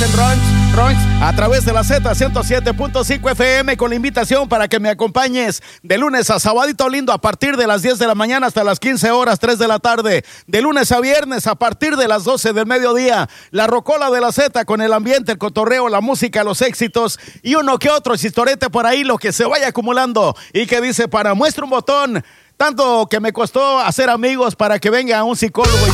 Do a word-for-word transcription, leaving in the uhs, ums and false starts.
en Ronch, Ronch, a través de la Z ciento siete punto cinco F M, con la invitación para que me acompañes de lunes a sabadito lindo a partir de las diez de la mañana hasta las quince horas, tres de la tarde. De lunes a viernes a partir de las doce del mediodía. La rocola de la Z con el ambiente, el cotorreo, la música, los éxitos y uno que otro chistorete por ahí, lo que se vaya acumulando. Y que dice, para muestra un botón, tanto que me costó hacer amigos para que venga un psicólogo y